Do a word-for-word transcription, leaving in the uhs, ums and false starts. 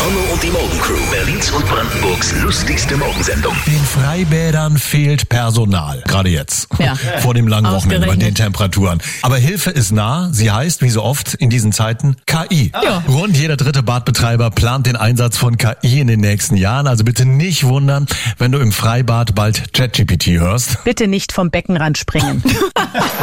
Hanno und die Morgencrew. Berlins und Brandenburgs lustigste Morgensendung. Den Freibädern fehlt Personal. Gerade jetzt. Ja. Vor dem langen Wochenende bei Ausgerechnet. den Temperaturen. Aber Hilfe ist nah. Sie heißt, wie so oft in diesen Zeiten, K I. Ja. Rund jeder dritte Badbetreiber plant den Einsatz von K I in den nächsten Jahren. Also bitte nicht wundern, wenn du im Freibad bald ChatGPT hörst. Bitte nicht vom Beckenrand springen.